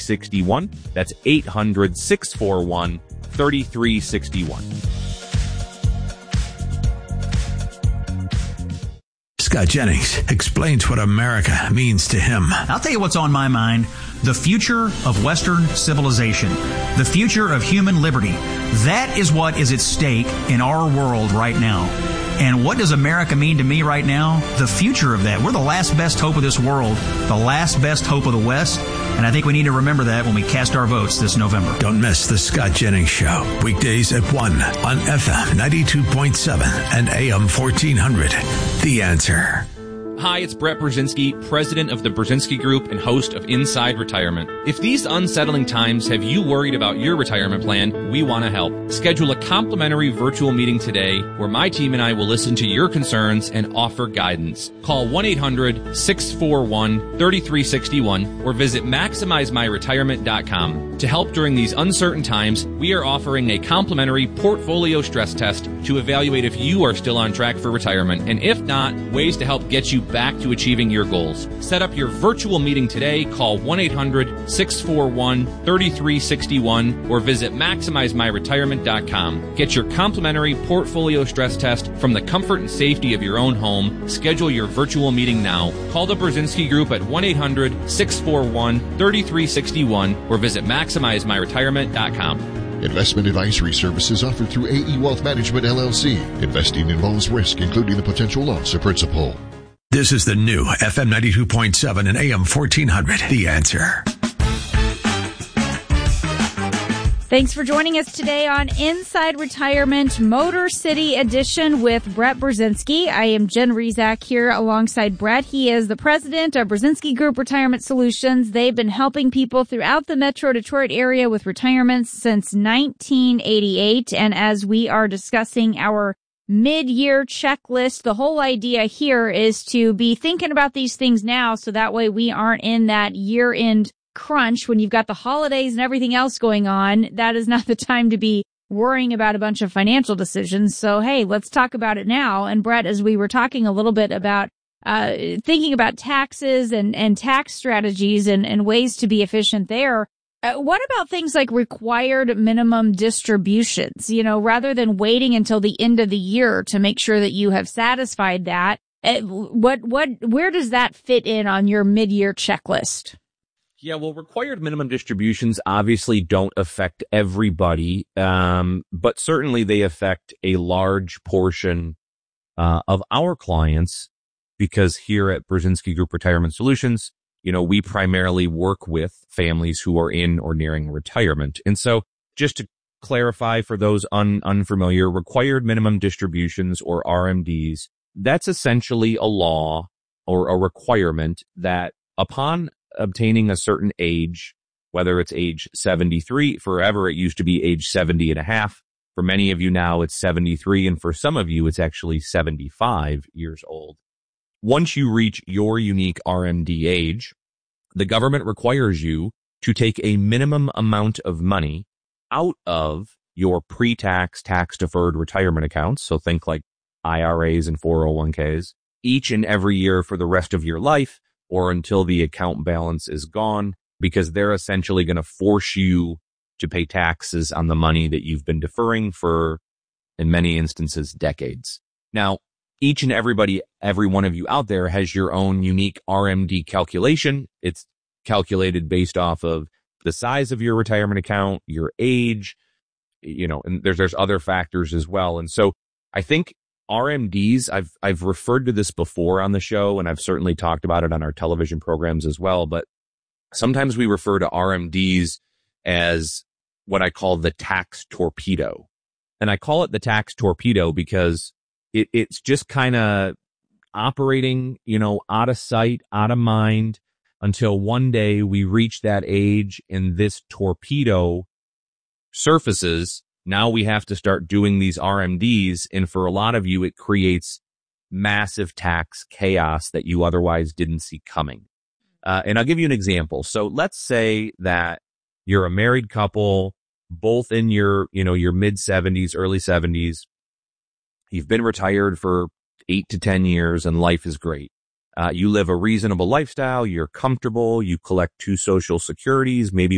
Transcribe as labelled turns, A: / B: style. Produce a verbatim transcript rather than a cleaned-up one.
A: six one. That's eight hundred, six four one, three three six one.
B: Scott Jennings explains what America means to him.
C: I'll tell you what's on my mind. The future of Western civilization. The future of human liberty. That is what is at stake in our world right now. And what does America mean to me right now? The future of that. We're the last best hope of this world. The last best hope of the West. And I think we need to remember that when we cast our votes this November.
B: Don't miss the Scott Jennings Show. Weekdays at one on F M ninety-two point seven and A M fourteen hundred. The Answer.
A: Hi, it's Brett Brzezinski, president of the Brzezinski Group and host of Inside Retirement. If these unsettling times have you worried about your retirement plan, we want to help. Schedule a complimentary virtual meeting today where my team and I will listen to your concerns and offer guidance. Call one eight hundred, six four one, three three six one or visit maximize my retirement dot com. To help during these uncertain times, we are offering a complimentary portfolio stress test to evaluate if you are still on track for retirement, and if not, ways to help get you back to achieving your goals. Set up your virtual meeting today. Call one eight hundred, six four one, three three six one or visit maximize my retirement dot com. Get your complimentary portfolio stress test from the comfort and safety of your own home. Schedule your virtual meeting now. Call the Brzezinski Group at one eight hundred, six four one, three three six one or visit maximize my retirement dot com.
D: Investment advisory services offered through A E Wealth Management, L L C. Investing involves risk, including the potential loss of principal.
B: This is the new F M ninety-two point seven and A M fourteen hundred. The Answer.
E: Thanks for joining us today on Inside Retirement Motor City Edition with Brett Brzezinski. I am Jen Rezac here alongside Brett. He is the president of Brzezinski Group Retirement Solutions. They've been helping people throughout the Metro Detroit area with retirements since nineteen eighty-eight. And as we are discussing our mid-year checklist, the whole idea here is to be thinking about these things now so that way we aren't in that year-end crunch when you've got the holidays and everything else going on. That is not the time to be worrying about a bunch of financial decisions. So, hey, let's talk about it now. And Brett, as we were talking a little bit about uh thinking about taxes and, and tax strategies and, and ways to be efficient there, Uh, what about things like required minimum distributions? You know, rather than waiting until the end of the year to make sure that you have satisfied that, uh, what, what, where does that fit in on your mid-year checklist?
A: Yeah, well, required minimum distributions obviously don't affect everybody, um, but certainly they affect a large portion uh, of our clients, because here at Brzezinski Group Retirement Solutions, you know, we primarily work with families who are in or nearing retirement. And so just to clarify for those un- unfamiliar, required minimum distributions or R M Ds, that's essentially a law or a requirement that upon obtaining a certain age, whether it's age seventy-three, forever it used to be age seventy and a half. For many of you now it's seventy-three, and for some of you it's actually seventy-five years old. Once you reach your unique R M D age, the government requires you to take a minimum amount of money out of your pre-tax, tax-deferred retirement accounts, so think like I R As and four oh one k's, each and every year for the rest of your life or until the account balance is gone, because they're essentially going to force you to pay taxes on the money that you've been deferring for, in many instances, decades. Now, each and everybody, every one of you out there has your own unique R M D calculation. It's calculated based off of the size of your retirement account, your age, you know, and there's, there's other factors as well. And so I think R M Ds, I've, I've referred to this before on the show, and I've certainly talked about it on our television programs as well. But sometimes we refer to R M Ds as what I call the tax torpedo. And I call it the tax torpedo because It, it's just kind of operating, you know, out of sight, out of mind, until one day we reach that age and this torpedo surfaces. Now we have to start doing these R M Ds. And for a lot of you, it creates massive tax chaos that you otherwise didn't see coming. Uh, and I'll give you an example. So let's say that you're a married couple, both in your, you know, your mid seventies, early seventies. You've been retired for eight to ten years and life is great. Uh, you live a reasonable lifestyle. You're comfortable. You collect two social securities, maybe